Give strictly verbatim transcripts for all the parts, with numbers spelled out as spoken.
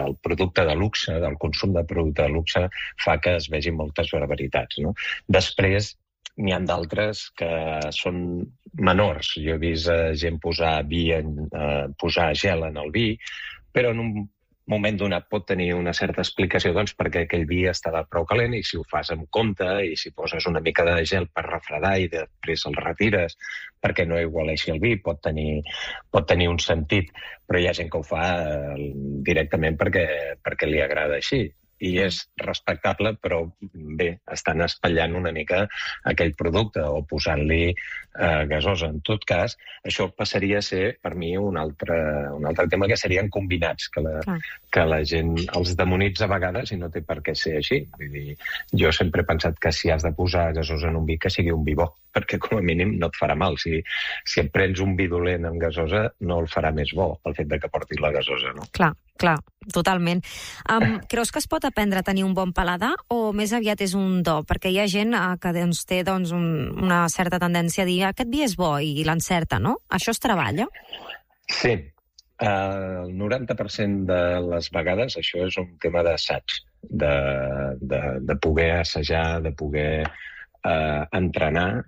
el producte de luxe, del consum de producte de luxe, fa que es vegin moltes barbaritats, no? Després, n'hi ha d'altres que són menors. Jo he vist eh, gent posar vi en, eh, posar gel en el vi, però en un moment donat pot tenir una certa explicació, doncs, perquè aquell vi estava prou calent i si ho fas amb compte i si poses una mica de gel per refredar i després el retires perquè no igualeixi el vi, pot tenir, pot tenir un sentit. Però hi ha gent que ho fa eh, directament perquè, perquè li agrada així. I és respectable, però bé, estan espatllant una mica aquell producte o posant-li eh, gasosa. En tot cas, això passaria a ser, per mi, un altre, un altre tema, que serien combinats, que la, que la gent els demonitza a vegades i no té per què ser així. Vull dir, jo sempre he pensat que si has de posar gasosa en un vi, que sigui un vi bo, perquè com a mínim no et farà mal. Si, si et prens un vi dolent amb gasosa, no el farà més bo, el fet de que portis la gasosa, no? Clar, clar, totalment. Um, creus que es pot aprendre a tenir un bon paladar o més aviat és un do? Perquè hi ha gent uh, que doncs, té doncs, un, una certa tendència a dir aquest vi és bo i l'encerta, no? Això es treballa? Sí. Uh, el noranta per cent de les vegades això és un tema d'assaig, de, de, de poder assajar, de poder eh, entrenar,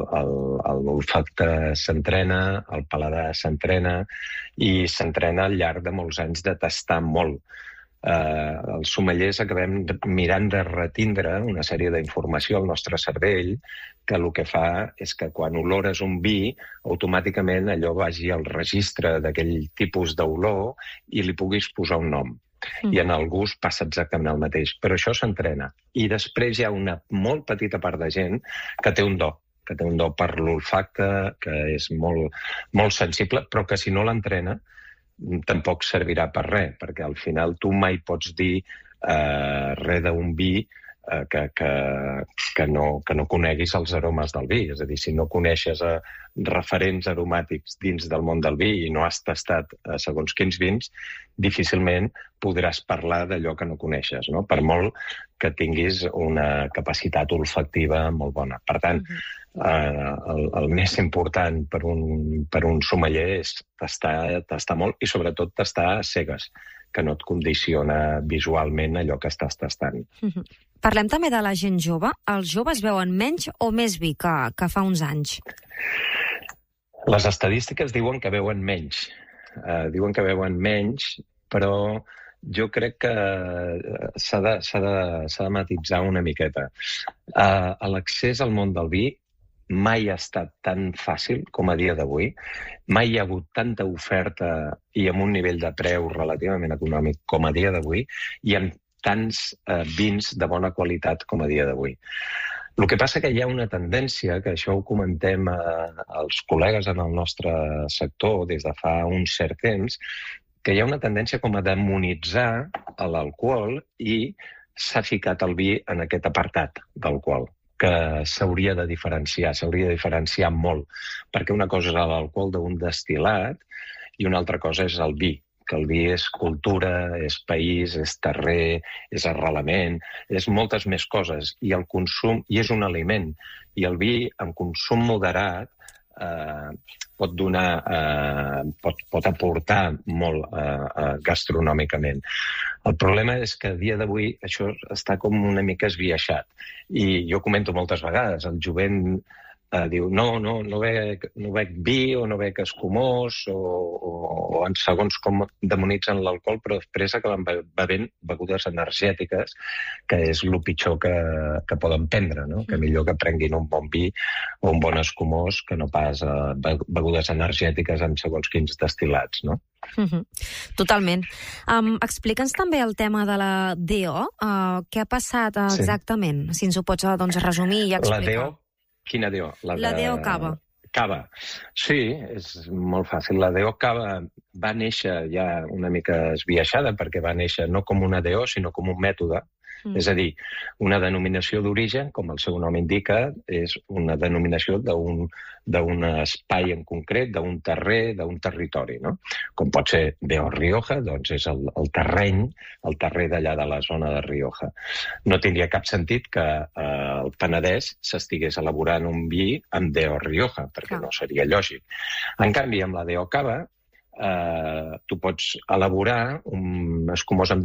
l'olfacte s'entrena, el paladar s'entrena i s'entrena al llarg de molts anys de tastar molt. Eh, els sommeliers acabem mirant de retindre una sèrie d'informació al nostre cervell que el que fa és que quan olores un vi, automàticament allò vagi al registre d'aquell tipus d'olor i li puguis posar un nom. Mm. I en el gust passa exactament el mateix. Però això s'entrena. I després hi ha una molt petita part de gent que té un do, que té un do per l'olfacte, que és molt, molt sensible, però que si no l'entrena tampoc servirà per res, perquè al final tu mai pots dir eh, res d'un vi eh, que, que, que, no, que no coneguis els aromes del vi. És a dir, si no coneixes eh, referents aromàtics dins del món del vi i no has tastat eh, segons quins vins, difícilment podràs parlar d'allò que no coneixes, no? Per molt que tinguis una capacitat olfactiva molt bona. Per tant, eh, el, el més important per un, per un sommelier és tastar, tastar molt i sobretot tastar a cegues, que no et condiciona visualment allò que estàs tastant. Mm-hmm. Parlem també de la gent jove. Els joves beuen menys o més vi que, que fa uns anys? Les estadístiques diuen que beuen menys. Uh, diuen que beuen menys, però jo crec que s'ha de, s'ha de, s'ha de matisar una miqueta. Uh, l'accés al món del vi mai ha estat tan fàcil com a dia d'avui. Mai hi ha hagut tanta oferta i amb un nivell de preu relativament econòmic com a dia d'avui i amb tants uh, vins de bona qualitat com a dia d'avui. El que passa que hi ha una tendència, que això ho comentem eh, als col·legues en el nostre sector des de fa un cert temps, que hi ha una tendència com a demonitzar l'alcohol i s'ha ficat el vi en aquest apartat d'alcohol, que s'hauria de diferenciar, s'hauria de diferenciar molt, perquè una cosa és l'alcohol d'un destil·lat i una altra cosa és el vi, que el vi és cultura, és país, és terrer, és arrelament, és moltes més coses. I el consum, i és un aliment, i el vi en consum moderat eh, pot donar, eh, pot, pot aportar molt eh, eh, gastronòmicament. El problema és que a dia d'avui això està com una mica esbiaixat. I jo comento moltes vegades, el jovent Uh, diu, no, no, no bec, no bec vi o no bec escumós o, o, o en segons com demonitzen l'alcohol, però després acaben bevent begudes energètiques, que és el pitjor que, que poden prendre, no? Que millor que prenguin un bon vi o un bon escumós que no pas uh, begudes energètiques amb segons quins destil·lats, no? Mm-hmm. Totalment. Um, Explica'ns també el tema de la D O. Uh, què ha passat uh, exactament? Sí. Si ens ho pots uh, doncs, resumir i explicar. La D O? Quina D O? La, la de... D O Cava. Cava. Sí, és molt fàcil. La D O Cava va néixer ja una mica esbiaixada perquè va néixer no com una D O, sinó com un mètode. Mm. És a dir, una denominació d'origen, com el seu nom indica, és una denominació d'un, d'un espai en concret, d'un terrer, d'un territori, no? Com pot ser D O Rioja, doncs és el, el terreny, el terrer d'allà de la zona de Rioja. No tindria cap sentit que eh, el Penedès s'estigués elaborant un vi amb D O Rioja, perquè no seria lògic. En canvi, amb la D O Cava, eh, tu pots elaborar un escumós amb